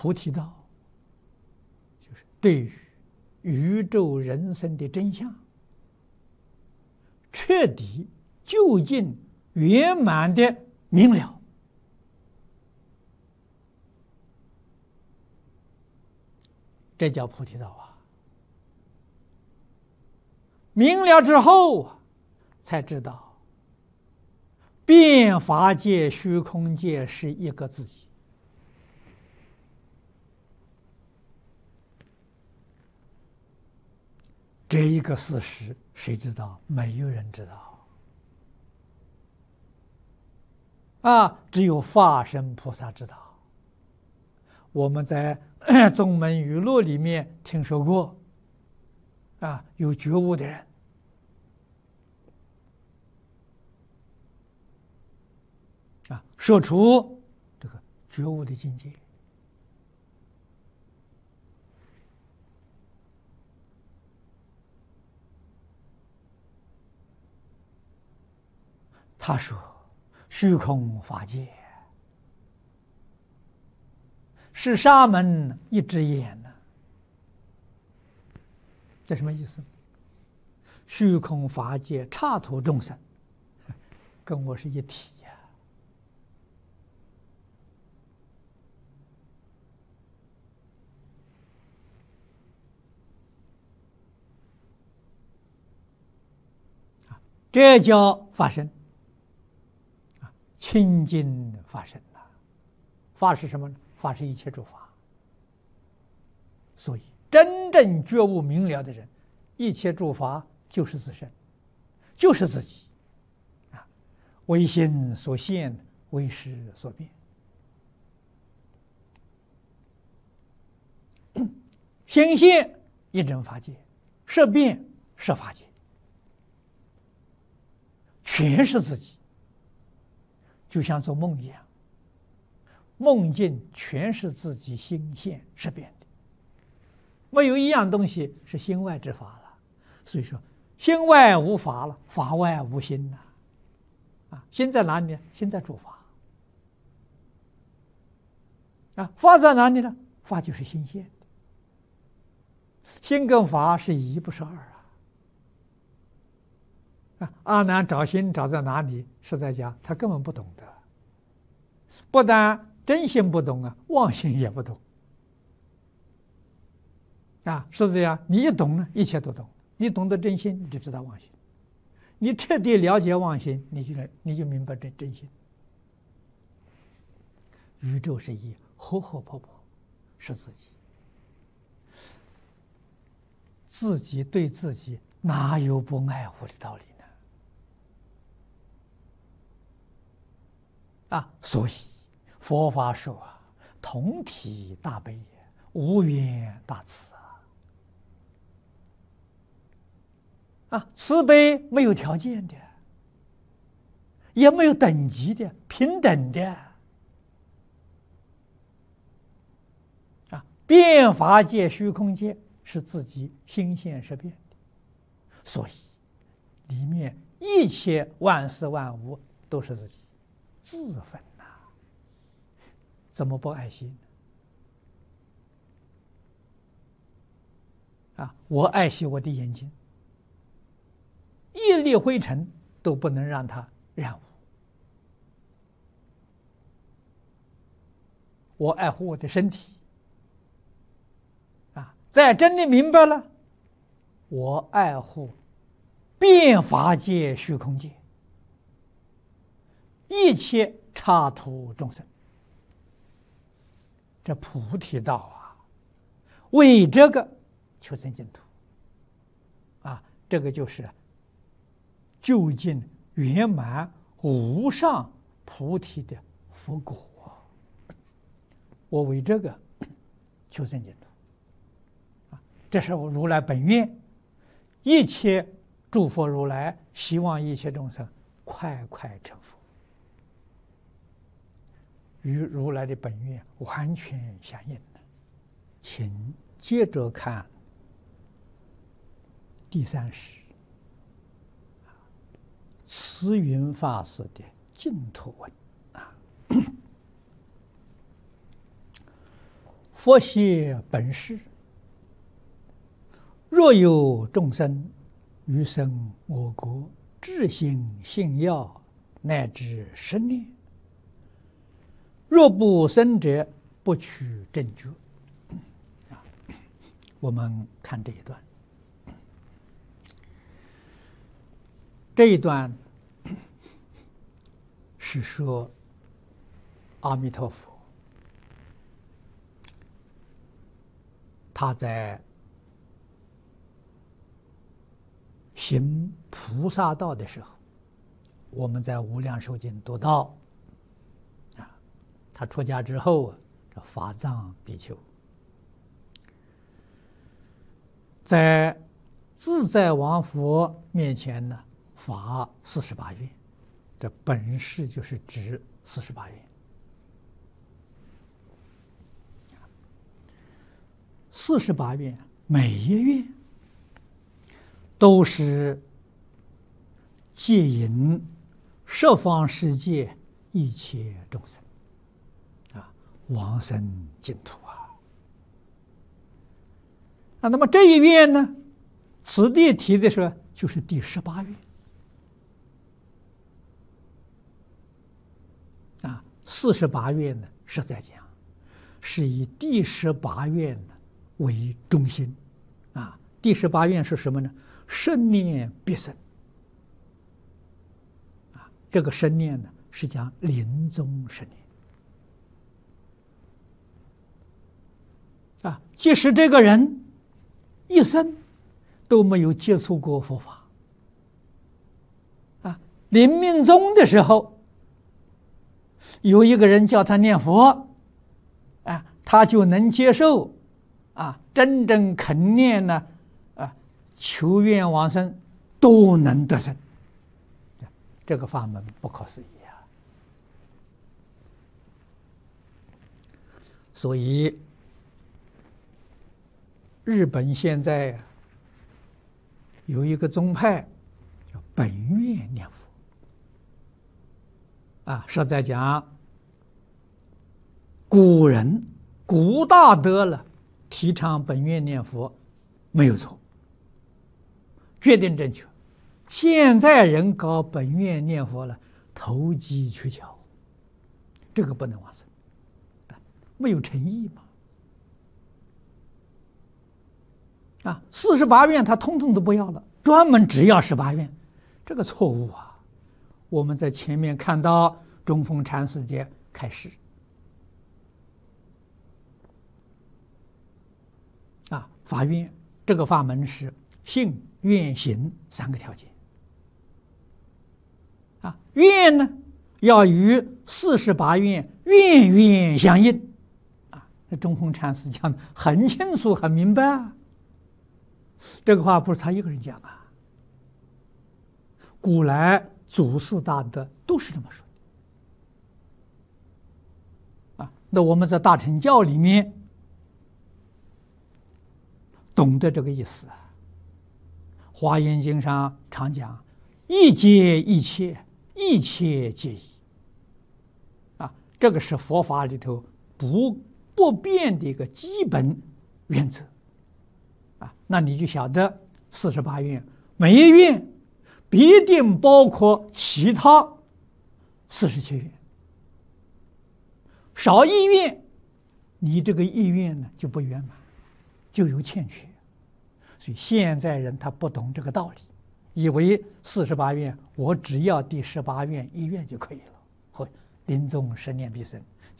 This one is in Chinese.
菩提道，就是对于宇宙人生的真相，彻底、究竟、圆满的明了。这叫菩提道啊！明了之后，才知道变法界、虚空界是一个自己。这一个事实，谁知道？没有人知道啊！只有法身菩萨知道。我们在宗门语录里面听说过，啊，有觉悟的人，啊，说出这个觉悟的境界。他说：“虚空法界是沙门一只眼呢。”这什么意思？虚空法界刹土众生跟我是一体呀。这叫法身。清净法身呐，法是什么呢？法是一切诸法。所以真正觉悟明了的人，一切诸法就是自身，就是自己啊，为心所现，为识所变。心现一真法界，识变识法界，全是自己。就像做梦一样，梦境全是自己心现识变的，没有一样东西是心外之法了。所以说，心外无法了，法外无心呐。啊，心在哪里呢？心在诸法。啊，法在哪里呢？法就是心现的。心跟法是一，不是二啊。阿难找心找在哪里？实在讲，他根本不懂得。不但真心不懂啊，妄心也不懂。啊，是这样。你一懂呢，一切都懂。你懂得真心，你就知道妄心。你彻底了解妄心，你就明白真心。宇宙是一，活活泼泼是自己。自己对自己哪有不爱护的道理？啊，所以佛法说啊，同体大悲，无缘大慈啊！慈悲没有条件的，也没有等级的，平等的啊！变法界、虚空界是自己心现识变的，所以里面一切万事万物都是自己。自分呐，怎么不爱惜呢？啊，我爱惜我的眼睛，一粒灰尘都不能让它染污。我爱护我的身体，啊，在真理明白了，我爱护变法界、虚空界。一切刹土众生，这菩提道啊，为这个求生净土啊，这个就是究竟圆满无上菩提的佛果。我为这个求生净土啊，这是我如来本愿。一切诸佛如来希望一切众生快快成佛。与如来的本愿完全相应的，请接着看第30，慈云法师的净土文啊。 佛谢本师，若有众生于生我国至心信要，乃至10念，若不生者，不取正觉。我们看这一段，这一段是说阿弥陀佛他在行菩萨道的时候，我们在《无量寿经》读到，他出家之后，法藏比丘在自在王佛面前呢，发48愿，这本是就是指48愿。48愿，每一愿都是戒引十方世界一切众生往生净土那么这一愿呢，此地提的说就是第18愿48愿呢是在讲，是以第18愿呢为中心第18愿是什么呢？10念必生这个10念呢是讲临终10年即使这个人一生都没有接触过佛法临命终的时候，有一个人叫他念佛他就能接受真正肯念呢求愿往生都能得生，这个法门不可思议所以日本现在有一个宗派叫本愿念佛是在讲古人古大德了提倡本愿念佛没有错，决定正确。现在人搞本愿念佛了，投机取巧，这个不能往生，没有诚意嘛。48愿他通通都不要了，专门只要18愿，这个错误我们在前面看到中峰禅师的开示法愿这个法门是信愿行3个条件愿呢要与48愿愿愿相应这中峰禅师讲的很清楚很明白这个话不是他一个人讲古来祖师大德都是这么说的那我们在大乘教里面懂得这个意思华严经上常讲一切一切一切皆一这个是佛法里头不变的一个基本原则那你就晓得48愿每一愿必定包括其他47愿，少一愿你这个意愿呢就不圆满，就有欠缺。所以现在人他不懂这个道理，以为48愿我只要第18愿1愿就可以了，临终10念必生。